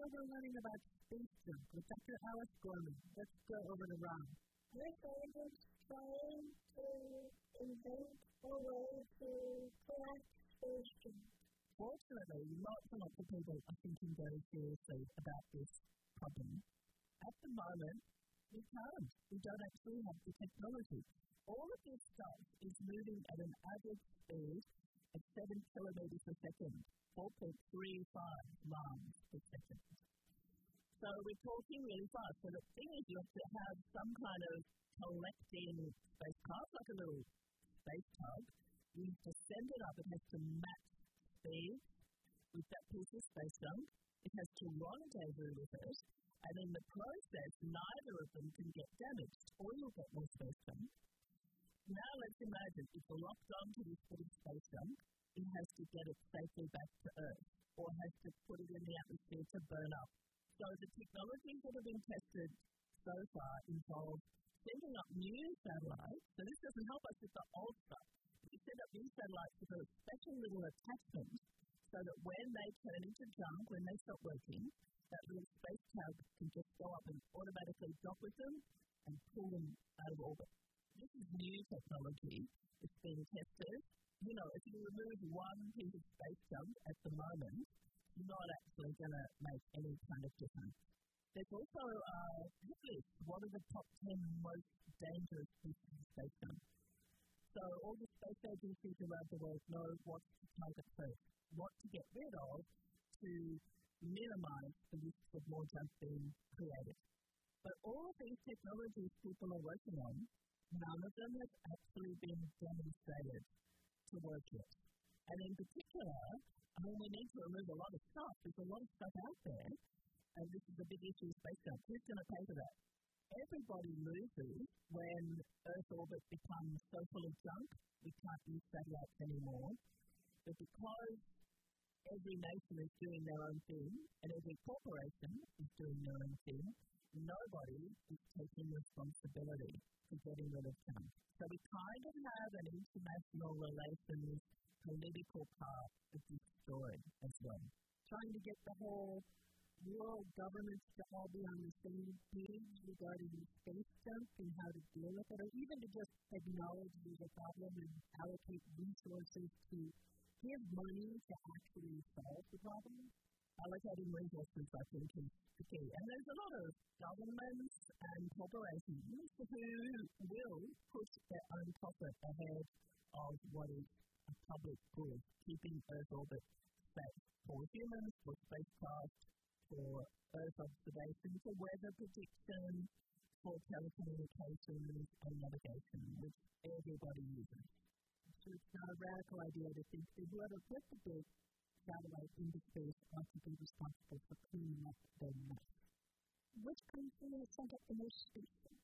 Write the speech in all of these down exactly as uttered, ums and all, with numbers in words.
we're learning about space junk with Doctor Alice Gorman. Let's go over to Ron. We're scientists trying to invent a way to collect space junk. Fortunately, lots and lots of people are thinking very seriously about this problem. At the moment, we can't. We don't actually have the technology. All of this stuff is moving at an average speed of seven kilometres per second, four point three five miles per second. So we're talking really fast. So the thing is, you have to have some kind of collecting spacecraft, like a little space tug. You have to send it up. It has to match speed with that piece of space junk. It has to rendezvous with it. And in the process, neither of them can get damaged, or you'll get more space junk. Now let's imagine if we're locked onto this bit of space junk, it has to get it safely back to Earth, or has to put it in the atmosphere to burn up. So the technologies that have been tested so far involve sending up new satellites. So this doesn't help us with the old stuff. We send up new satellites with a special little attachment so that when they turn into junk, when they stop working, that little space tug can just go up and automatically dock with them and pull them out of orbit. This is new technology. It's being tested. You know, if you remove one piece of space junk at the moment, it's not actually going to make any kind of difference. There's also uh, list. What are the top ten most dangerous pieces of space junk? So all the space agencies around the world know what to target first, what to get rid of to minimize the risks of more junk being created. But all of these technologies people are working on, none of them has actually been demonstrated to work yet. And in particular, I mean, we need to remove a lot of stuff. There's a lot of stuff out there, and this is a big issue with space junk. Who's going to pay for that? Everybody loses when Earth orbit becomes so full of junk, we can't use satellites anymore. But because every nation is doing their own thing, and every corporation is doing their own thing, nobody is taking responsibility for getting rid of junk. So we kind of have an international relations political part of this story as well. Trying to get the whole world governments to all be on the same page regarding space junk and how to deal with it, or even to just acknowledge the problem and allocate resources to give money to actually solve the problem. Allocating resources, I think, is the key. And there's a lot of governments and corporations who will push their own profit ahead of what is a public good, keeping Earth orbit safe for humans, for spacecraft, for Earth observation, for weather prediction, for telecommunications and navigation, which everybody uses. So it's not a radical idea to think that whoever put the big satellite into space ought to be responsible for cleaning up their mess. Which country has sent up the most space junk?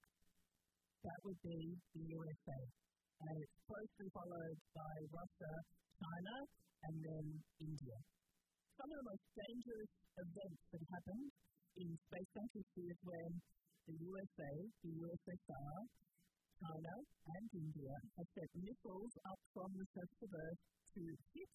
That would be the U S A. And it's closely followed by Russia, China, and then India. Some of the most dangerous events that happened in space junk history is when the U S A, the U S S R, China, and India have sent missiles up from the surface of Earth to hit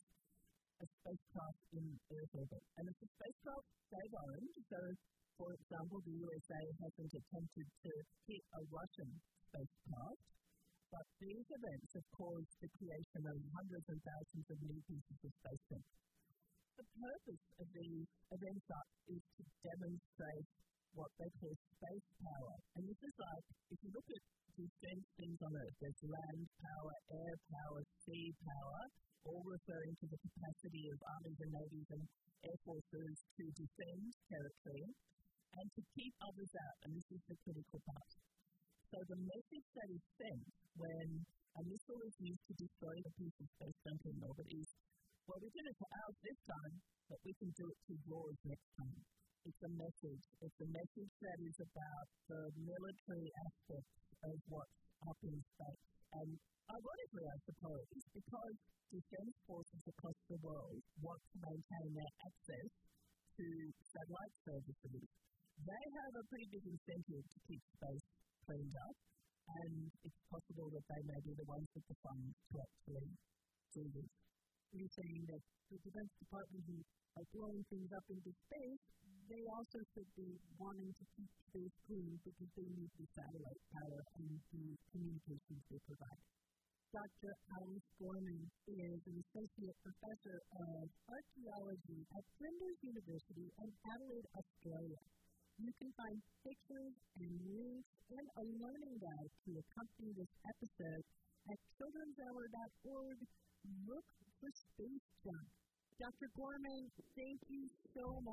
a spacecraft in Earth orbit. And it's a spacecraft they've owned. So, for example, the U S A hasn't attempted to hit a Russian spacecraft. But these events have caused the creation of hundreds and thousands of new pieces of space junk. The purpose of these events is to demonstrate what they call space power. And this is like, if you look at defense things on Earth, there's land power, air power, sea power, all referring to the capacity of armies and navies and air forces to defend territory and to keep others out. And this is the critical part. So the message that is sent when a missile is used to destroy a piece of space junk in orbit is, well, we did it to ours this time, but we can do it to yours next time. It's a message. It's a message that is about the military aspects of what's up in space. And ironically, I suppose, because defense forces across the world want to maintain their access to satellite services, they have a pretty big incentive to keep space cleaned up, and it's possible that they may be the ones with the funds to actually do this. You're saying that the Defense Department are blowing things up into space, they also should be wanting to keep space clean because they need the satellite power and the communications they provide. Doctor Alice Gorman is an associate professor of archaeology at Flinders University in Adelaide, Australia. You can find pictures and links and a learning guide to accompany this episode at children's hour dot org. Look for Space Junk. Doctor Gorman, thank you so much.